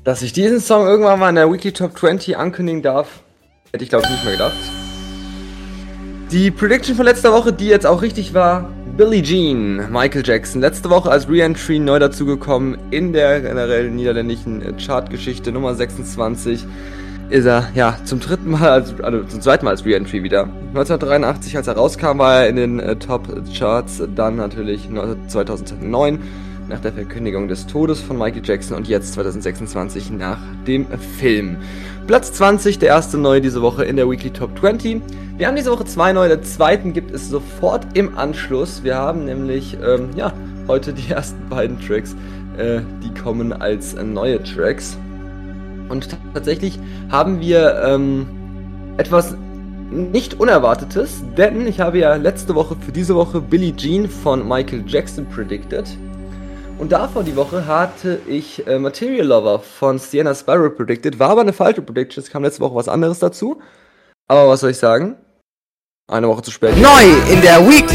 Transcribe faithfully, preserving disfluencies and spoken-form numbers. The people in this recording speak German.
Dass ich diesen Song irgendwann mal in der Weekly Top zwanzig ankündigen darf, hätte ich glaube ich nicht mehr gedacht. Die Prediction von letzter Woche, die jetzt auch richtig war, Billie Jean, Michael Jackson. Letzte Woche als Re-Entry neu dazugekommen in der generellen niederländischen Chartgeschichte, Nummer sechsundzwanzig. Ist er, ja, zum dritten Mal, als, also zum zweiten Mal als Re-Entry wieder. neunzehnhundertdreiundachtzig, als er rauskam, war er in den äh, Top-Charts, dann natürlich zweitausendneun, nach der Verkündigung des Todes von Michael Jackson und jetzt zweitausendsechsundzwanzig nach dem Film. Platz zwanzig, der erste neue diese Woche in der Weekly Top zwanzig. Wir haben diese Woche zwei neue, der zweiten gibt es sofort im Anschluss. Wir haben nämlich, ähm, ja, heute die ersten beiden Tracks, äh, die kommen als äh, neue Tracks. Und t- tatsächlich haben wir ähm, etwas nicht Unerwartetes, denn ich habe ja letzte Woche für diese Woche Billie Jean von Michael Jackson predicted. Und davor die Woche hatte ich äh, Material Lover von Sienna Sparrow predicted, war aber eine falsche Prediction, es kam letzte Woche was anderes dazu. Aber was soll ich sagen? Eine Woche zu spät. Neu in der Weekly